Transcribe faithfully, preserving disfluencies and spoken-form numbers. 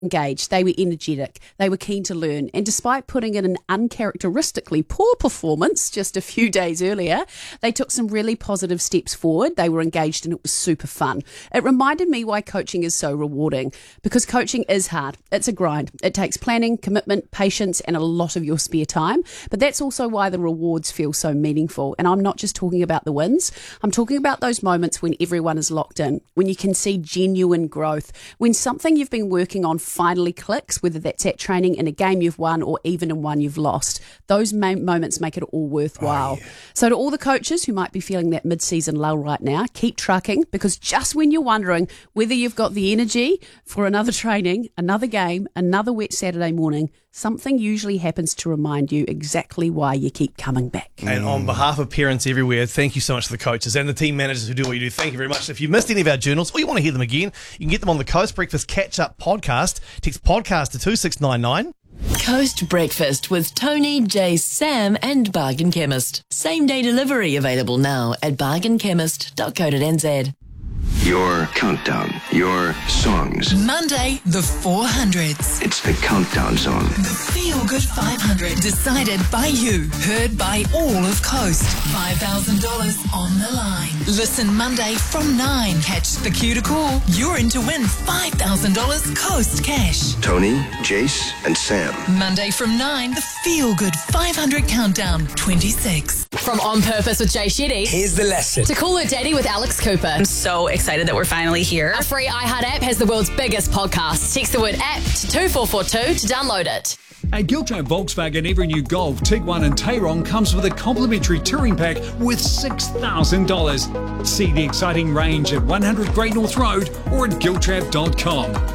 engaged, they were energetic, they were keen to learn, and despite putting in an uncharacteristically poor performance just a few days earlier, they took some really positive steps forward. They were engaged and it was super fun. It reminded me why coaching is so rewarding, because coaching is hard. It's a grind. It takes planning, commitment, patience, and a lot of your spare time, but that's also why the rewards feel so meaningful. And I'm not just talking about the wins, I'm talking about those moments when everyone is locked in, when you can see genuine growth, when something you've been working on finally clicks, whether that's at training, in a game you've won, or even in one you've lost. Those ma- moments make it all worthwhile. Oh, yeah. So to all the coaches who might be feeling that mid-season lull right now, keep trucking, because just when you're wondering whether you've got the energy for another training, another game, another wet Saturday morning, something usually happens to remind you exactly why you keep coming back. And on behalf of parents everywhere, thank you so much to the coaches and the team managers who do what you do. Thank you very much. If you've missed any of our journals or you want to hear them again, you can get them on the Coast Breakfast Catch-Up podcast. Text podcast to two six nine nine. Coast Breakfast with Tony, Jace, Sam and Bargain Chemist. Same day delivery available now at bargain chemist dot co dot n z. Your countdown, your songs. Monday, the four hundreds. It's the countdown song. The Feel Good five hundred. Decided by you. Heard by all of Coast. five thousand dollars on the line. Listen Monday from nine. Catch the cue to call. You're in to win five thousand dollars Coast cash. Tony, Jace and Sam. Monday from nine. The Feel Good five hundred Countdown twenty-six. From On Purpose with Jay Shetty. Here's the lesson. To Call Her Daddy with Alex Cooper. I'm so excited that we're finally here. A free iHeart app has the world's biggest podcast. Text the word app to two four four two to download it. At Giltrap Volkswagen, every new Golf, Tiguan and Tayron comes with a complimentary touring pack worth six thousand dollars. See the exciting range at one hundred Great North Road or at giltrap dot com.